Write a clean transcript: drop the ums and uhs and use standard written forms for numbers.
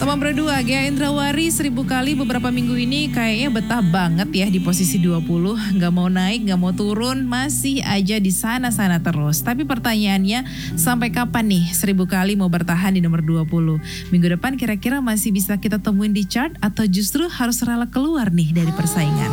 Nomor berdua, Ghea Indrawari 1000 kali beberapa minggu ini kayaknya betah banget ya di posisi 20. Gak mau naik, gak mau turun, masih aja di sana-sana terus. Tapi pertanyaannya, sampai kapan nih 1000 kali mau bertahan di nomor 20? Minggu depan kira-kira masih bisa kita temuin di chart atau justru harus rela keluar nih dari persaingan?